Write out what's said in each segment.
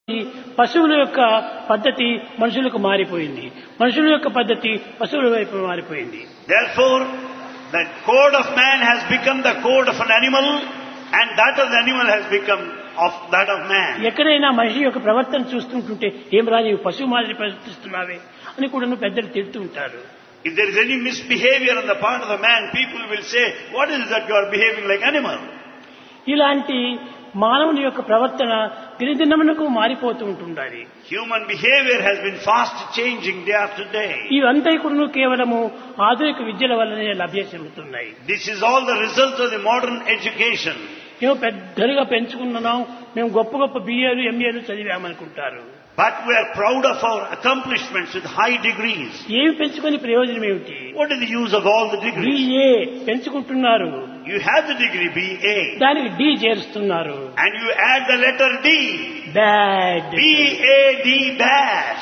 పశువుల యొక్క పద్ధతి మనుషులకు మారిపోయింది. మనుషుల యొక్క పద్ధతి పశువుల వైపు మారిపోయింది. Therefore, the code of man has become the code of an animal, and that of the animal has become of that of man. ఎక్కడైనా మనిషి యొక్క ప్రవర్తన చూస్తుంటుంటే ఏం రా నీవు పశువు మాదిరి ప్రవర్తిస్తున్నావే అని కూడా పెద్దలు తిడుతూ ఉంటారు. If there is any misbehavior on the part of the man, people will say, what is that you are behaving like animal? ఇలాంటి మానవుని యొక్క ప్రవర్తన దినదినమునకు మారిపోతూ ఉంటుండాలి. Human behavior has been fast changing day after day. ఇవంతా కూడా కేవలము ఆధునిక విద్యల వల్లనే లభ్యమవుతున్నాయి. This is all the result of the modern education. మేము పెద్దలుగా పెంచుకున్నాం, మేము గొప్ప గొప్ప బిఏలు ఎంఏలు చదివామనుకుంటారు. But we are proud of our accomplishments with high degrees. ఏమి పెంచుకొని ప్రయోజనం ఏమిటి? What is the use of all the degrees? BA పెంచుకుంటున్నారు, You have the degree BA, దానికి D చేరుస్తున్నారు. and you add the letter D. Bad. BAD, bad.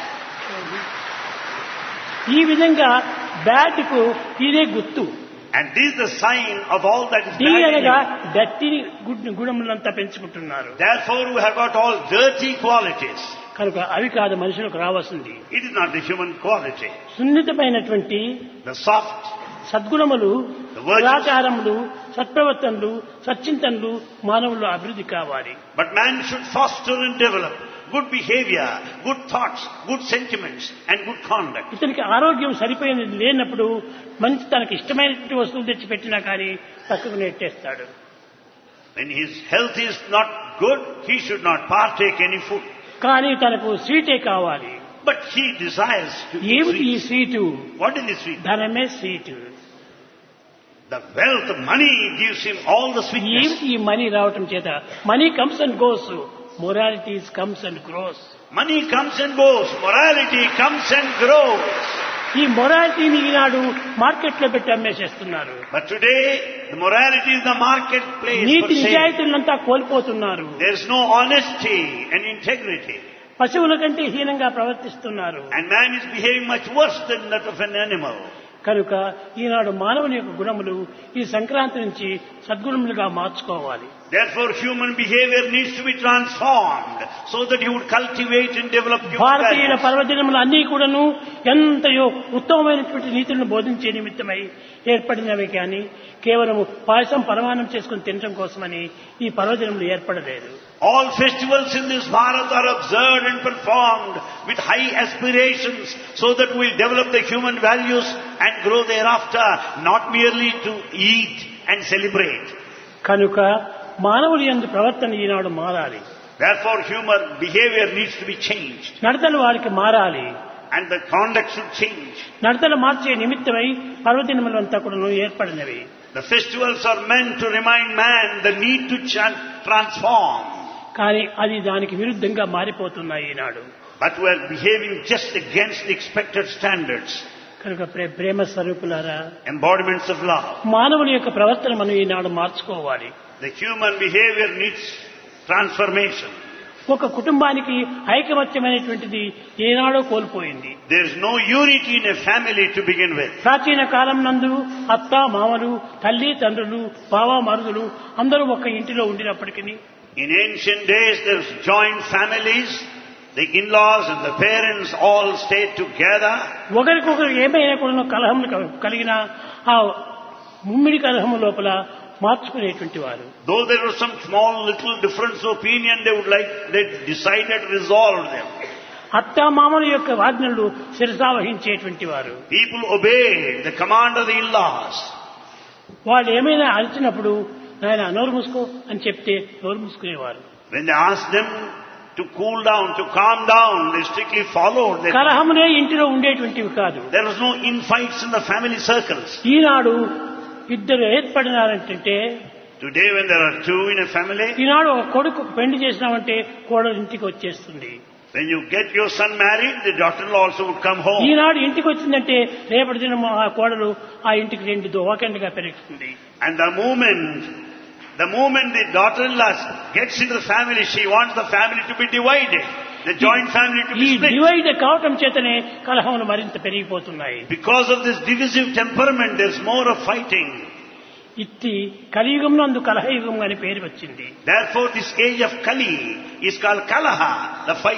ఈ విధంగా bad కు ఇదే గుర్తు. And this is the sign of all that is D bad in అనగా you. Dirty గుణములంతా పెంచుకుంటున్నారు. Therefore, we have got all dirty qualities. కనుక అవి కాదు మనుషులకు రావాల్సింది. It is not the human quality. సున్నితమైనటువంటి The soft, సద్గుణములు, the virtues. సదాచారములు, సత్ప్రవర్తనలు, సచ్చింతనలు మానవుల్లో అభివృద్ధి కావాలి. But man should foster and develop good behavior, good thoughts, good sentiments, and good conduct. ఇతనికి ఆరోగ్యం సరిపోయినది లేనప్పుడు మంచి తనకి ఇష్టమైనటువంటి వస్తువులు తెచ్చిపెట్టినా కానీ పక్కకు నెట్టేస్తాడు. When his health is not good, he should not partake any food. కానీ తనకు స్వీటే కావాలి. But he desires to eat ఏమిటి ఈ sweets. Sweet? What is the sweet? ధనమే sweet. The wealth, the money gives him all the sweetness. ఏమిటి ఈ money రావటం చేత? Money comes and goes, moralities comes and grows. Money comes and goes. Morality comes and grows. ఈ మొరాలిటీని ఈనాడు market లో పెట్టి అమ్మేసేస్తున్నారు. But today, the morality is the marketplace for NITI sale. నిజాయితీలంతా కోల్పోతున్నారు. There is no honesty and integrity. పశువుల కంటే హీనంగా ప్రవర్తిస్తున్నారు. And man is behaving much worse than that of an animal. కనుక ఈనాడు మానవుని యొక్క గుణములు ఈ సంక్రాంతి నుంచి సద్గుణములుగా మార్చుకోవాలి. Therefore, human behavior needs to be transformed so that he would cultivate and develop human భారతీయుల values. పర్వదినములు అన్నీ కూడాను ఎంతయో ఉత్తమమైనటువంటి నీతులను బోధించే నిమిత్తమై ఏర్పడినవి కానీ కేవలము పాయసం పరమాణం చేసుకుని తినడం కోసమని ఈ పర్వదినములు ఏర్పడలేదు. All festivals in this Bharat are observed and performed with high aspirations so that we'll develop the human values and grow thereafter, not merely to eat and celebrate. కనుక మానవుని యందు ప్రవర్తన ఈనాడు మారాలి. Therefore, human behavior needs to be changed నడతలు వారికి మారాలి. and the conduct should change. నడతలు మార్చే నిమిత్తమై పర్వదినములంతా కూడా ఏర్పడినవి. The festivals are meant to remind man the need to transform. కానీ అది దానికి విరుద్ధంగా మారిపోతున్నాయి ఈనాడు. But we are behaving just against the expected standards, కనుక ప్రేమ స్వరూపులారా, embodiments of love. మానవుని యొక్క ప్రవర్తన మనం ఈనాడు మార్చుకోవాలి. The human behavior needs transformation. ఒక కుటుంబానికి ఐకమత్యమైనటువంటిది ఏనాడో కోల్పోయింది. There is no unity in a family to begin with. ప్రాచీన కాలం నందు అత్త మామలు, తల్లి తండ్రులు, బావ మరుదులు అందరూ ఒక ఇంటిలో ఉండినప్పటికీ In ancient days, there was joint families. The in-laws and the parents all stayed together. ఒకరికొకరు ఏమైనా కూడా కలహములు కలిగిన ఆ ముమ్మిడి కలహము లోపల మార్చుకునేటువంటి వారు. Though there was some small little difference of opinion, they decided to resolve them. అత్త మామల యొక్క ఆజ్ఞలు శిరసావహించేటువంటి వారు. People obeyed the command of the in-laws. వాళ్ళు ఏమైనా అరిచినప్పుడు ఆయన నోరు మూసుకో అని చెప్తే నోరు మూసుకునేవారు. When they asked them to cool down, to calm down, they strictly followed them. కలహమునే ఇంటిలో ఉండేటువంటివి కాదు. There was no infights in the family circles. ఈనాడు ఇద్దరు ఏర్పడినారంటే Today, when there are two in a family, ఈనాడు ఒక కొడుకు పెళ్లి చేసినామంటే కోడలు ఇంటికి వచ్చేస్తుంది. when you get your son married, the daughter-in-law also would come home. ఈనాడు ఇంటికి వచ్చిందంటే రేపటి దినం ఆ కోడలు ఆ ఇంటికి రెండు దోవకండిగా పెరుగుతుంది. And the moment the daughter-in-law gets into the family, she wants the family to be divided, the joint family to ఈ be split. డివైడ్ కావటం చేతనే కలహములు మరింత పెరిగిపోతున్నాయి. Because of this divisive temperament, there's more of fighting. ఇట్టి కలియుగం నందు కలహయుగం అని పేరు వచ్చింది. Therefore, this age of Kali is called Kalaha, the fight.